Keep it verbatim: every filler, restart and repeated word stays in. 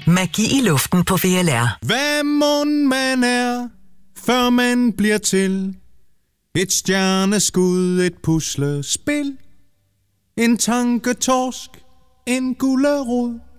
Magi i luften på V L R. Hvad mon man er, før man bliver til et stjerneskud, et puslespil, en tanketorsk, en gullerod.